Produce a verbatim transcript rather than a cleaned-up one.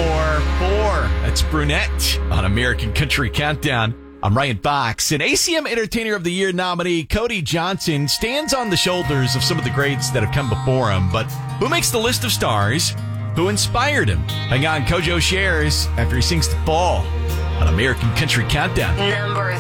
for four. That's Brunette on American Country Countdown. I'm Ryan Fox. And A C M Entertainer of the Year nominee Cody Johnson stands on the shoulders of some of the greats that have come before him. But who makes the list of stars? Who inspired him? Hang on, Kojo shares after he sings The Fall on American Country Countdown. Number